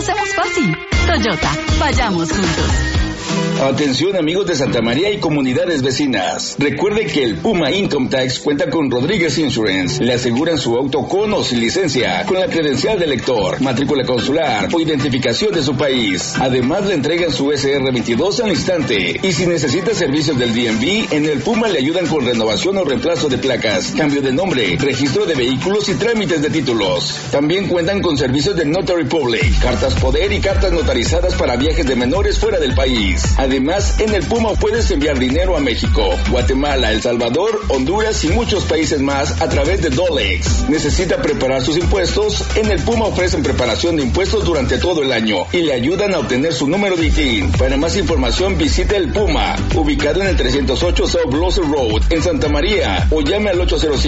hacemos fácil. Toyota, vayamos juntos. Atención amigos de Santa María y comunidades vecinas. Recuerde que el Puma Income Tax cuenta con Rodríguez Insurance. Le aseguran su auto con o sin licencia, con la credencial de lector, matrícula consular o identificación de su país. Además le entregan su SR22 al instante. Y si necesita servicios del DMV, en el Puma le ayudan con renovación o reemplazo de placas, cambio de nombre, registro de vehículos y trámites de títulos. También cuentan con servicios de Notary Public, cartas poder y cartas notarizadas para viajes de menores fuera del país. Además, en el Puma puedes enviar dinero a México, Guatemala, El Salvador, Honduras y muchos países más a través de Dolex. ¿Necesita preparar sus impuestos? En el Puma ofrecen preparación de impuestos durante todo el año y le ayudan a obtener su número de ITIN. Para más información visite el Puma, ubicado en el 308 South Blossom Road, en Santa María, o llame al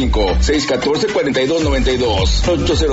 805-614-4292.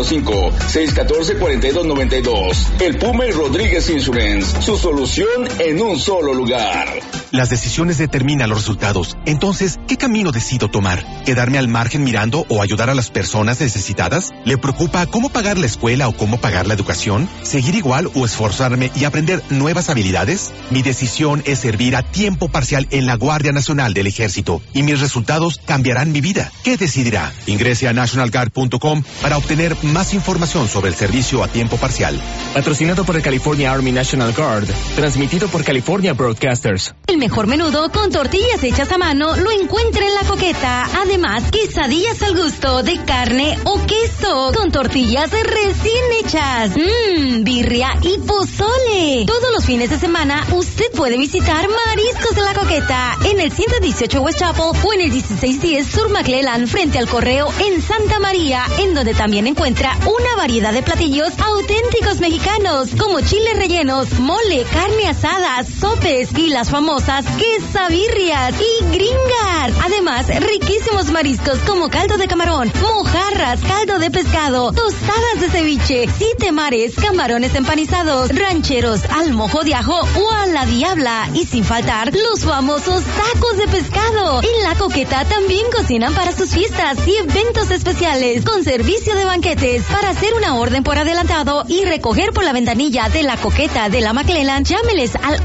805-614-4292. El Puma y Rodríguez Insurance, su solución en un solo lugar. Las decisiones determinan los resultados. Entonces, ¿qué camino decido tomar? ¿Quedarme al margen mirando o ayudar a las personas necesitadas? ¿Le preocupa cómo pagar la escuela o cómo pagar la educación? ¿Seguir igual o esforzarme y aprender nuevas habilidades? Mi decisión es servir a tiempo parcial en la Guardia Nacional del Ejército y mis resultados cambiarán mi vida. ¿Qué decidirá? Ingrese a nationalguard.com para obtener más información sobre el servicio a tiempo parcial. Patrocinado por el California Army National Guard. Transmitido por California Broadcasters. El mejor menudo con tortillas hechas a mano lo encuentra en La Coqueta. Además, quesadillas al gusto de carne o queso con tortillas recién hechas. Birria y pozole. Todos los fines de semana usted puede visitar Mariscos de La Coqueta en el 118 West Chapel o en el 1610 Sur McClellan frente al Correo en Santa María, en donde también encuentra una variedad de platillos auténticos mexicanos como chiles rellenos, mole, carne asada, sopes y las famosas quesabirrias y gringar. Además, riquísimos mariscos como caldo de camarón, mojarras, caldo de pescado, tostadas de ceviche, siete mares, camarones empanizados, rancheros al mojo de ajo o a la diabla. Y sin faltar, los famosos tacos de pescado. En La Coqueta también cocinan para sus fiestas y eventos especiales con servicio de banquetes. Para hacer una orden por adelantado y recoger por la ventanilla de La Coqueta de la McClellan, llámeles al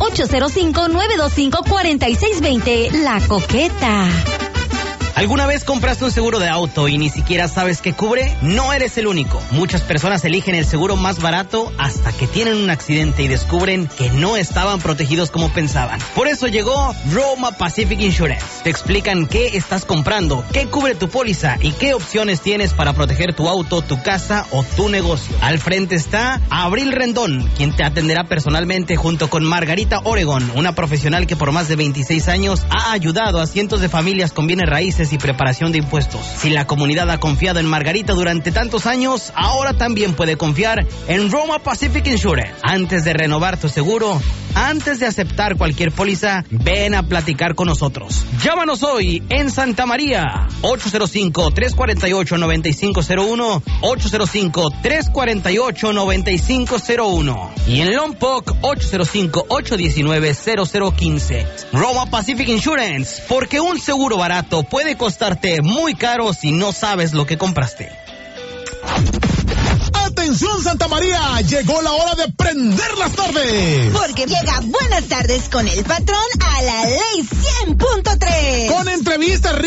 805-925-4620. La Coqueta. ¿Alguna vez compraste un seguro de auto y ni siquiera sabes qué cubre? No eres el único. Muchas personas eligen el seguro más barato hasta que tienen un accidente y descubren que no estaban protegidos como pensaban. Por eso llegó Roma Pacific Insurance. Te explican qué estás comprando, qué cubre tu póliza y qué opciones tienes para proteger tu auto, tu casa o tu negocio. Al frente está Abril Rendón, quien te atenderá personalmente junto con Margarita Oregon, una profesional que por más de 26 años ha ayudado a cientos de familias con bienes raíces y preparación de impuestos. Si la comunidad ha confiado en Margarita durante tantos años, ahora también puede confiar en Roma Pacific Insurance. Antes de renovar tu seguro, antes de aceptar cualquier póliza, ven a platicar con nosotros. Llámanos hoy en Santa María, 805-348-9501, 805-348-9501. Y en Lompoc, 805-819-0015. Roma Pacific Insurance, porque un seguro barato puede costarte muy caro si no sabes lo que compraste. ¡Atención Santa María! Llegó la hora de prender las tardes. Porque llega Buenas Tardes con el Patrón a la Ley 100.3. Con entrevistas